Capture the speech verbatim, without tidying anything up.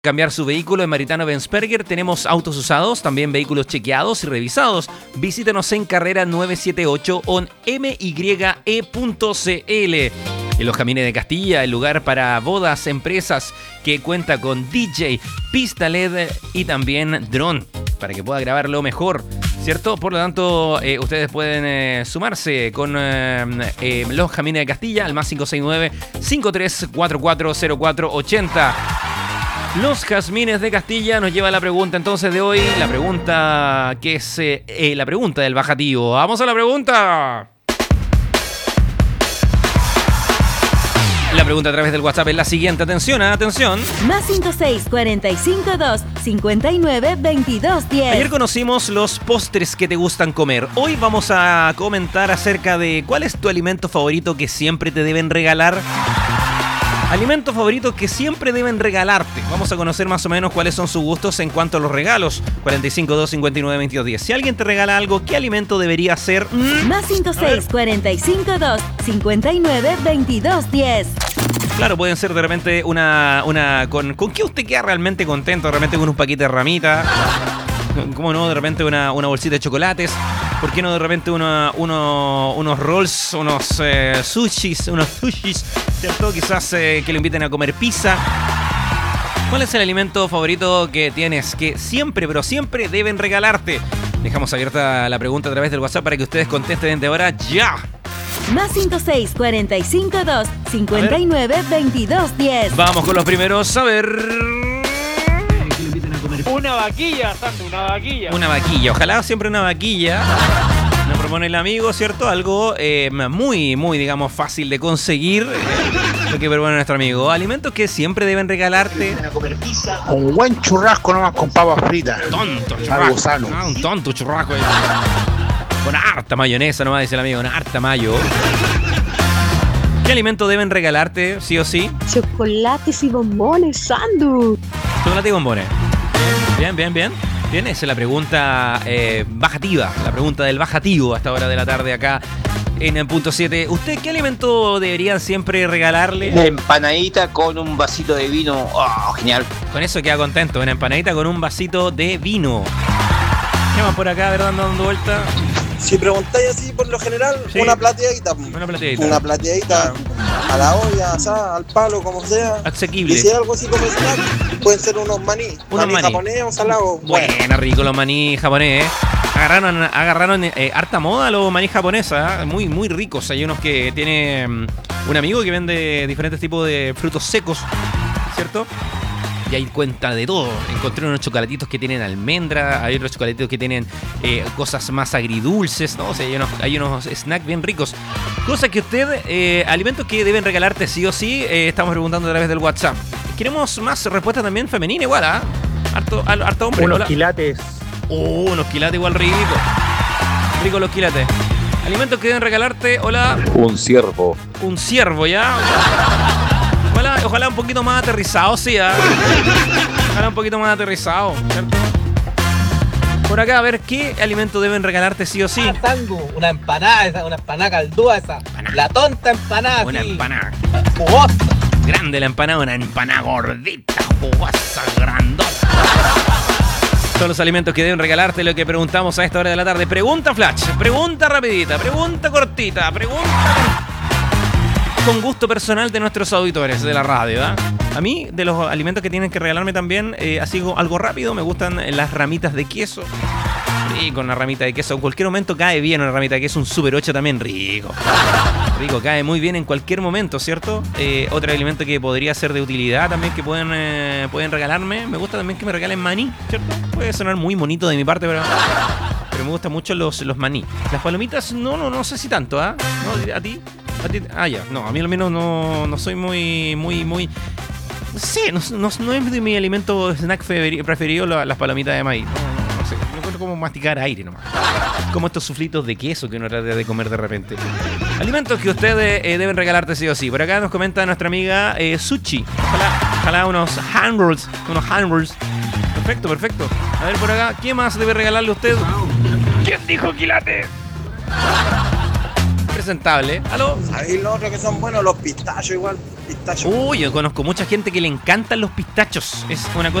Cambiar su vehículo en Maritano Bensperger. Tenemos autos usados, también vehículos chequeados y revisados. Visítanos en carrera novecientos setenta y ocho o en m y e punto c l. En Los Jardines de Castilla, el lugar para bodas, empresas que cuenta con D J, pista L E D y también dron para que pueda grabarlo mejor, ¿cierto? Por lo tanto, eh, ustedes pueden eh, sumarse con eh, eh, Los Jardines de Castilla al más cinco seis nueve, cinco tres cuatro cuatro cero cuatro ocho cero. Los Jazmines de Castilla nos lleva a la pregunta entonces de hoy, la pregunta que es eh, eh, la pregunta del bajativo. ¡Vamos a la pregunta! La pregunta a través del WhatsApp es la siguiente. Atención, atención. Más cinco seis cuatro cinco dos cinco nueve dos dos diez. Ayer conocimos los postres que te gustan comer. Hoy vamos a comentar acerca de cuál es tu alimento favorito que siempre te deben regalar. Alimentos favoritos que siempre deben regalarte. Vamos a conocer más o menos cuáles son sus gustos en cuanto a los regalos. cuatro cinco dos cinco nueve dos dos diez. Si alguien te regala algo, ¿qué alimento debería ser? ¿Mm? Más cinco seis cuatro cinco dos cinco nueve dos dos diez. Claro, pueden ser de repente una... una con, ¿Con qué usted queda realmente contento? De repente con un paquete de ramitas. ¿Cómo no? De repente una, una bolsita de chocolates. ¿Por qué no de repente una, uno, unos rolls, unos eh, sushis, unos sushis, ¿cierto? Quizás eh, que le inviten a comer pizza. ¿Cuál es el alimento favorito que tienes que siempre, pero siempre deben regalarte? Dejamos abierta la pregunta a través del WhatsApp para que ustedes contesten de ahora ya. Más cinco seis cuatro cinco dos cinco nueve dos dos diez. Vamos con los primeros, a ver... Una vaquilla, Santo, una vaquilla. Una vaquilla, ojalá siempre una vaquilla. Nos propone el amigo, ¿cierto? Algo eh, muy, muy, digamos, fácil de conseguir. Lo que propone nuestro amigo. Alimentos que siempre deben regalarte. Un buen churrasco nomás con papas fritas. Tonto Algo churrasco. sano. Ah, un tonto churrasco. Con harta mayonesa nomás, dice el amigo. Con harta mayo. ¿Qué alimento deben regalarte, sí o sí? Chocolates y bombones, Sandu. Chocolate y bombones. Bien, bien, bien. Bien, esa es la pregunta eh, bajativa, la pregunta del bajativo a esta hora de la tarde acá en el punto siete. ¿Usted qué alimento deberían siempre regalarle? Una empanadita con un vasito de vino. Oh, genial. Con eso queda contento, una empanadita con un vasito de vino. ¿Qué más por acá, verdad, dando vuelta? Si preguntáis así por lo general, Sí. una plateadita. Una plateadita. Una plateadita a la olla, asada, al palo, como sea. Asequible. Y si hay algo así como snack, pueden ser unos maní. Unos maní, maní. japonés o salado. Bueno. Buena, rico los maní japonés. ¿eh? Agarraron, agarraron eh, harta moda los maní japoneses, ¿eh? muy, muy ricos. Hay unos que tiene um, un amigo que vende diferentes tipos de frutos secos, ¿cierto? Y hay cuenta de todo. Encontré unos chocolatitos que tienen almendra, hay otros chocolatitos que tienen eh, cosas más agridulces, ¿no? O sea, hay unos, hay unos snacks bien ricos. Cosas que usted, eh, alimentos que deben regalarte sí o sí, eh, estamos preguntando a través del WhatsApp. Queremos más respuestas también femeninas igual, ¿ah? ¿eh? Harto, harto hombre. Unos Hola. quilates. Oh, unos quilates igual rico. Rico los quilates. Alimentos que deben regalarte, hola. Un ciervo. Un ciervo, ¿ya? Ojalá, ojalá un poquito más aterrizado, sí, ¿eh? Ojalá un poquito más aterrizado, ¿cierto? Por acá, a ver, ¿qué alimento deben regalarte sí o sí? Ah, Sangu, una empanada, esa, una empanada caldúa esa. Empanada. La tonta empanada. Una así, empanada. jugosa. Grande la empanada, una empanada gordita, jugosa, grandota. Son los alimentos que deben regalarte, lo que preguntamos a esta hora de la tarde. Pregunta flash, pregunta rapidita, pregunta cortita, pregunta con gusto personal de nuestros auditores de la radio, ¿eh? A mí, de los alimentos que tienen que regalarme también, eh, así algo rápido, me gustan las ramitas de queso. Rico, una ramita de queso. En cualquier momento cae bien una ramita de queso, un Super ocho también, rico. Rico, cae muy bien en cualquier momento, ¿cierto? Eh, otro alimento que podría ser de utilidad también, que pueden, eh, pueden regalarme. Me gusta también que me regalen maní, ¿cierto? Puede sonar muy bonito de mi parte, pero... Pero me gustan mucho los, los maní. Las palomitas, no, no, no sé si tanto, ¿ah? ¿eh? ¿No? ¿A ti? ¿A ti? Ah, ya. No, a mí al menos no, no soy muy, muy, muy... No sé, no, no, no es de mi alimento snack preferido la, las palomitas de maíz. No, no, no sé. Me encuentro como masticar aire nomás. Como estos suflitos de queso que uno trata de comer de repente. Alimentos que ustedes eh, deben regalarte sí o sí. Por acá nos comenta nuestra amiga eh, Suchi. Ojalá, ojalá unos hand rolls. Unos hand rolls. Perfecto, perfecto. A ver por acá, ¿qué más debe regalarle usted? ¿Quién dijo quilate? presentable. ¿Aló? ¿Sabéis los otros que son buenos? Los pistachos igual. Pistachos. Uy, yo conozco mucha gente que le encantan los pistachos. Es una cosa